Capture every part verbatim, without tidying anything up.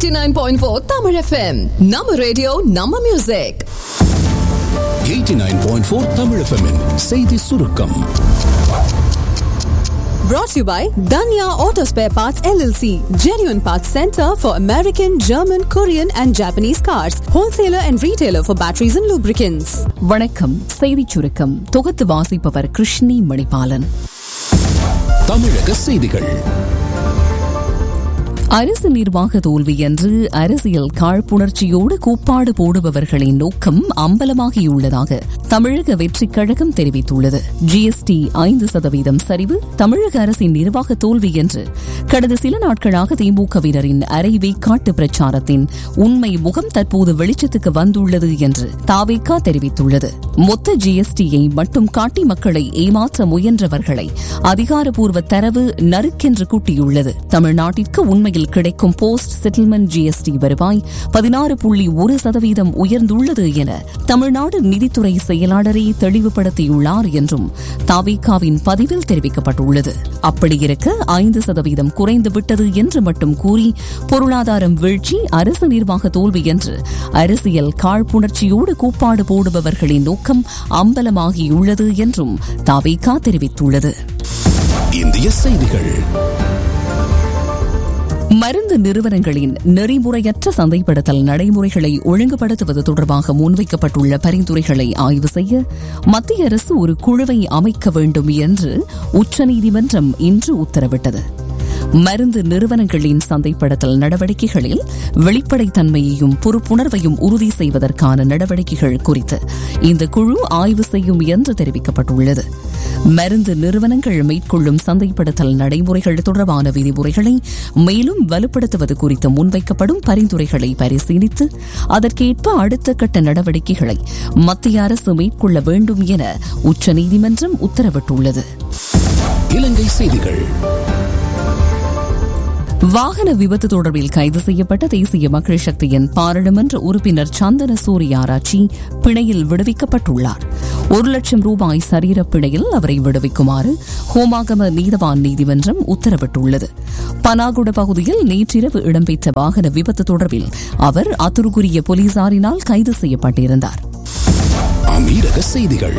eighty-nine point four Tamil F M. Nama radio, Nama music. eighty-nine point four Tamil F M in செய்தி சுருக்கம். Brought to you by Danya Auto Spare Parts L L C, genuine parts center for American, German, Korean and Japanese cars, wholesaler and retailer for batteries and lubricants. வணக்கம். செய்தி சுருக்கம் தொகுத்து வாசிப்பவர் கிருஷ்ணி மணிபாலன். தமிழக செய்திகள். அரசு நிர்வாக தோல்வி என்று அரசியல் காழ்ப்புணர்ச்சியோடு கூப்பாடு போடுபவர்களின் நோக்கம் அம்பலமாகியுள்ளதாக தமிழக வெற்றிக் கழகம் தெரிவித்துள்ளது. ஜிஎஸ்டி ஐந்து சதவீதம் சரிவு தமிழக அரசின் நிர்வாக தோல்வி என்று கடந்த சில நாட்களாக திமுகவினரின் அரைவேக்காட்டு பிரச்சாரத்தின் உண்மை முகம் தற்போது வெளிச்சத்துக்கு வந்துள்ளது என்று தாவேகா தெரிவித்துள்ளது. மொத்த ஜிஎஸ்டியை மட்டும் காட்டி மக்களை ஏமாற்ற முயன்றவர்களை அதிகாரப்பூர்வ தரவு நறுக்கென்று கூட்டியுள்ளது. தமிழ்நாட்டிற்கு உண்மையில் கிடைக்கும் போஸ்ட் செட்டில்மெண்ட் ஜிஎஸ்டி வருவாய் பதினாறு புள்ளி ஒரு சதவீதம் உயர்ந்துள்ளது என தமிழ்நாடு நிதித்துறை செயலாளரை தெளிவுபடுத்தியுள்ளார் என்றும் தாவேகாவின் பதிவில் தெரிவிக்கப்பட்டுள்ளது. அப்படியிருக்க ஐந்து சதவீதம் குறைந்துவிட்டது என்று மட்டும் கூறி பொருளாதாரம் வீழ்ச்சி அரசு நிர்வாக தோல்வி என்று அரசியல் காழ்ப்புணர்ச்சியோடு கூப்பாடு போடுபவர்களின் நோக்கம் அம்பலமாகியுள்ளது என்றும் தாவேகா தெரிவித்துள்ளது. இந்திய செய்திகள். மருந்து நிறுவனங்களின் நெறிமுறையற்ற சந்தைப்படுத்தல் நடைமுறைகளை ஒழுங்குபடுத்துவது தொடர்பாக முன்வைக்கப்பட்டுள்ள பரிந்துரைகளை ஆய்வு செய்ய மத்திய அரசு ஒரு குழுவை அமைக்க வேண்டும் என்று உச்சநீதிமன்றம் இன்று உத்தரவிட்டது. மருந்து நிறுவனங்களின் சந்தைப்படுத்தல் நடவடிக்கைகளில் வெளிப்படைத்தன்மையையும் பொறுப்புணர்வையும் உறுதி செய்வதற்கான நடவடிக்கைகள் குறித்து இந்த குழு ஆய்வு செய்யும் என்று தெரிவிக்கப்பட்டுள்ளது. மருந்து நிறுவனங்கள் மேற்கொள்ளும் சந்தைப்படுத்தல் நடைமுறைகள் தொடர்பான விதிமுறைகளை மேலும் வலுப்படுத்துவது குறித்து முன்வைக்கப்படும் பரிந்துரைகளை பரிசீலித்து அதற்கேற்ப அடுத்த கட்ட நடவடிக்கைகளை மத்திய அரசு மேற்கொள்ள வேண்டும் என உச்சநீதிமன்றம் உத்தரவிட்டுள்ளது. இலங்கை செய்திகள். வாகன விபத்து தொடர்பில் கைது செய்யப்பட்ட தேசிய மக்கள் சக்தியின் பாராளுமன்ற உறுப்பினர் சந்தன சூரியாராச்சி பிணையில் விடுவிக்கப்பட்டுள்ளார். ஒரு லட்சம் ரூபாய் சரீர பிணையில் அவரை விடுவிக்குமாறு ஹோமாகம நீதவான் நீதிமன்றம் உத்தரவிட்டுள்ளது. பனாகுட பகுதியில் நேற்றிரவு இடம்பெற்ற வாகன விபத்து தொடர்பில் அவர் அத்துருக்குரிய போலீசாரினால் கைது செய்யப்பட்டிருந்தார். அமீரக செய்திகள்.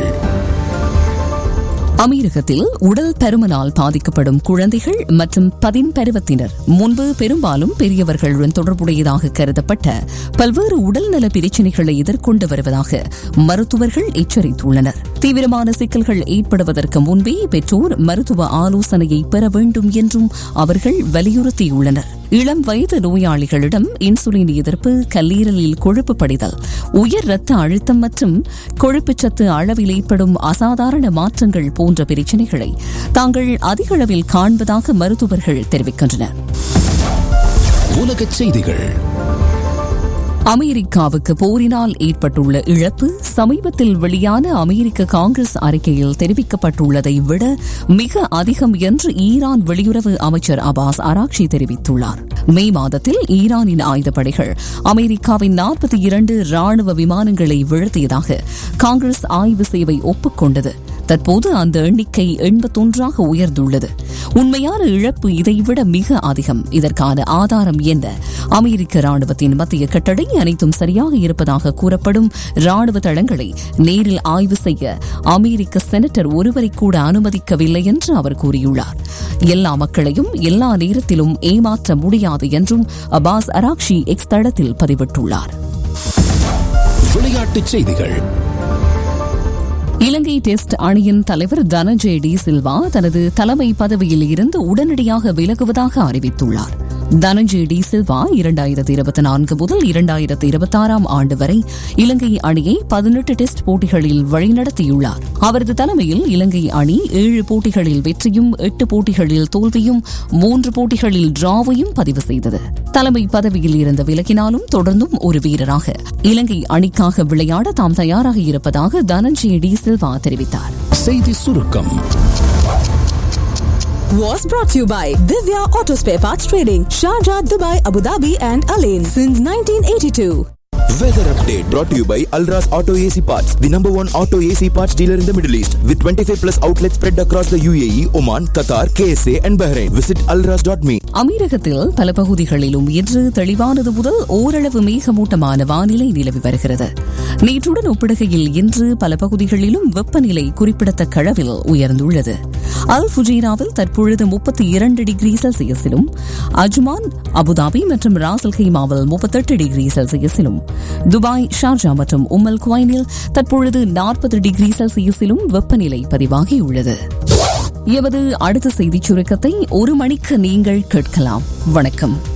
அமீரகத்தில் உடல் பருமனால் பாதிக்கப்படும் குழந்தைகள் மற்றும் பதின் பருவத்தினர் முன்பு பெரும்பாலும் பெரியவர்களுடன் தொடர்புடையதாக கருதப்பட்ட பல்வேறு உடல்நல பிரச்சினைகளை எதிர்கொண்டு வருவதாக மருத்துவர்கள் எச்சரித்துள்ளனர். தீவிரமான சிக்கல்கள் ஏற்படுவதற்கு முன்பே பெற்றோர் மருத்துவ ஆலோசனையை பெற வேண்டும் என்றும் அவர்கள் வலியுறுத்தியுள்ளனர். இளம் வயது நோயாளிகளிடம் இன்சுலின் எதிர்ப்பு, கல்லீரலில் கொழுப்பு படிதல், உயர் இரத்த அழுத்தம் மற்றும் கொழுப்புச்சத்து அளவில் ஏற்படும் அசாதாரண மாற்றங்கள் போன்ற பிரச்சினைகளை தாங்கள் அதிக அளவில் காண்பதாக மருத்துவர்கள் தெரிவிக்கின்றனர். உலகச் செய்திகள். அமெரிக்காவுக்கு போரினால் ஏற்பட்டுள்ள இழப்பு சமீபத்தில் வெளியான அமெரிக்க காங்கிரஸ் அறிக்கையில் தெரிவிக்கப்பட்டுள்ளதை விட மிக அதிகம் என்று ஈரான் வெளியுறவு அமைச்சர் அபாஸ் அராக்சி தெரிவித்துள்ளார். மே மாதத்தில் ஈரானின் ஆயுதப்படைகள் அமெரிக்காவின் நாற்பத்தி இரண்டு ராணுவ விமானங்களை வீழ்த்தியதாக காங்கிரஸ் ஆய்வு சேவை ஒப்புக்கொண்டது. தற்போது அந்த எண்ணிக்கை எண்பத்தொன்றாக உயர்ந்துள்ளது. உண்மையான இழப்பு இதைவிட மிக அதிகம். இதற்கான ஆதாரம் என்ன? அமெரிக்க ராணுவத்தின் மத்திய கட்டளை அனைத்தும் சரியாக இருப்பதாக கூறப்படும் ராணுவ தளங்களை நேரில் ஆய்வு செய்ய அமெரிக்க செனட்டர் ஒருவரை கூட அனுமதிக்கவில்லை என்று அவர் கூறியுள்ளார். எல்லா மக்களையும் எல்லா நேரத்திலும் ஏமாற்ற முடியாது என்றும் அபாஸ் அராக்ஷி எக்ஸ் தளத்தில் பதிவிட்டுள்ளார். விளையாட்டுச் செய்திகள். இலங்கை டெஸ்ட் அணியின் தலைவர் தனஞ்சய டி சில்வா தனது தலைமை பதவியில் இருந்து உடனடியாக விலகுவதாக அறிவித்துள்ளார். தனஞ்சய டி சில்வா இரண்டாயிரத்தி இருபத்தி நான்கு முதல் இரண்டாயிரத்தி இருபத்தி ஆறாம் ஆண்டு வரை இலங்கை அணியை பதினெட்டு டெஸ்ட் போட்டிகளில் வழிநடத்தியுள்ளார். அவரது தலைமையில் இலங்கை அணி ஏழு போட்டிகளில் வெற்றியும் எட்டு போட்டிகளில் தோல்வியும் மூன்று போட்டிகளில் டிராவையும் பதிவு செய்தது. தலைமை பதவியில் இருந்த விலகினாலும் தொடர்ந்தும் ஒரு வீரராக இலங்கை அணிக்காக விளையாட தாம் தயாராக இருப்பதாக தனஞ்சய டி சில்வா தெரிவித்தார். செய்தி சுருக்கம் Was brought to you by Divya Auto Spare Parts Trading, Sharjah, Dubai, Abu Dhabi and Alain since nineteen eighty-two. Weather update brought to you by Alras Auto A C Parts, the number one auto A C parts dealer in the Middle East, with twenty-five plus outlets spread across the U A E, Oman, Qatar, K S A and Bahrain. Visit alras dot me. அமீரகத்தில் பல பகுதிகளிலும் இன்று தெளிவானது முதல் ஓரளவு மேகமூட்டமான வானிலை நிலவி வருகிறது. நேற்றுடன் ஒப்பிடுகையில் இன்று பல பகுதிகளிலும் வெப்பநிலை குறிப்பிடத்தக்க அளவில் உயர்ந்துள்ளது. அல் ஃபுஜைராவில் தற்பொழுது முப்பத்தி இரண்டு டிகிரி செல்சியஸிலும், அஜ்மான், அபுதாபி மற்றும் ராசல் கைமாவில் முப்பத்தெட்டு டிகிரி செல்சியஸிலும், துபாய், ஷார்ஜா மற்றும் உம்மல் குவைனில் தற்பொழுது நாற்பது டிகிரி செல்சியஸிலும் வெப்பநிலை பதிவாகியுள்ளது. எமது அடுத்த செய்திச் சுருக்கத்தை ஒரு மணிக்கு நீங்கள் கேட்கலாம். வணக்கம்.